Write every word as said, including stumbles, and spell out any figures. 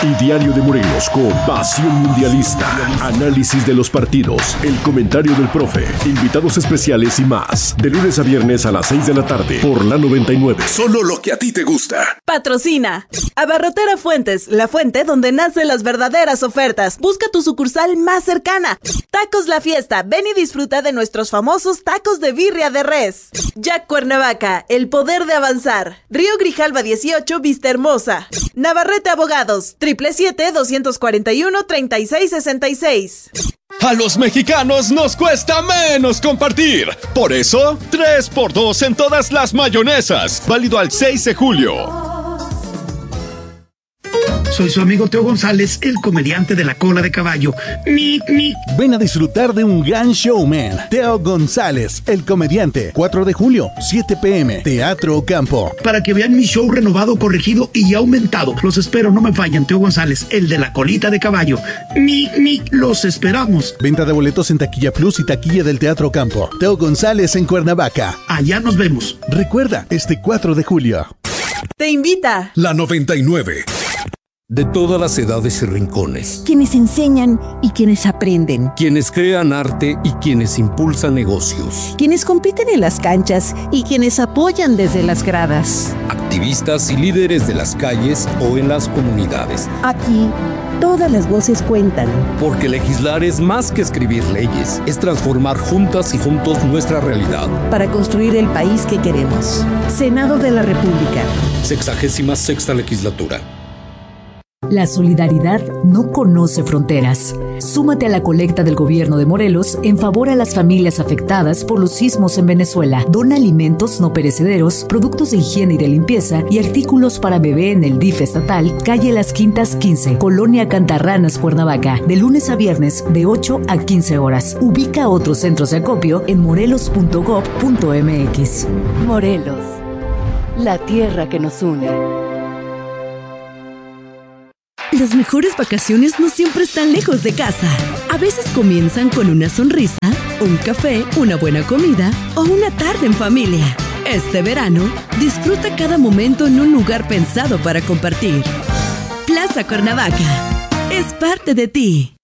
y Diario de Morelos con Pasión Mundialista. Análisis de los partidos, el comentario del profe, invitados especiales y más. De lunes a viernes a las seis de la tarde por la noventa y nueve. Solo lo que a ti te gusta. Patrocina Abarrotera Fuentes, la fuente donde nacen las verdaderas ofertas. Busca tu sucursal más cercana. Tacos La Fiesta, ven y disfruta de nuestros famosos tacos de birria de res. Jack Cuernavaca, el poder de avanzar. Río Grijalva dieciocho, Vista Hermosa. Navarrete Abogados, triple siete, doscientos cuarenta y uno, treinta y seis sesenta y seis. A los mexicanos nos cuesta menos compartir. Por eso, tres por dos en todas las mayonesas. Válido al seis de julio. Soy su amigo Teo González, el comediante de la cola de caballo. Ni, ni. Ven a disfrutar de un gran showman. Teo González, el comediante. cuatro de julio, siete pm, Teatro Campo. Para que vean mi show renovado, corregido y aumentado. Los espero, no me fallan. Teo González, el de la colita de caballo. Ni, ni. Los esperamos. Venta de boletos en Taquilla Plus y taquilla del Teatro Campo. Teo González en Cuernavaca. Allá nos vemos. Recuerda, este cuatro de julio. Te invita La noventa y nueve. De todas las edades y rincones. Quienes enseñan y quienes aprenden. Quienes crean arte y quienes impulsan negocios. Quienes compiten en las canchas y quienes apoyan desde las gradas. Activistas y líderes de las calles o en las comunidades. Aquí, todas las voces cuentan. Porque legislar es más que escribir leyes. Es transformar juntas y juntos nuestra realidad. Para construir el país que queremos. Senado de la República. Sexagésima sexta legislatura. La solidaridad no conoce fronteras. Súmate a la colecta del gobierno de Morelos en favor a las familias afectadas por los sismos en Venezuela. Dona alimentos no perecederos, productos de higiene y de limpieza y artículos para bebé en el D I F estatal, calle Las Quintas quince, Colonia Cantarranas, Cuernavaca, de lunes a viernes de ocho a quince horas. Ubica otros centros de acopio en morelos punto gob punto mx. Morelos, la tierra que nos une. Las mejores vacaciones no siempre están lejos de casa. A veces comienzan con una sonrisa, un café, una buena comida o una tarde en familia. Este verano, disfruta cada momento en un lugar pensado para compartir. Plaza Cuernavaca es parte de ti.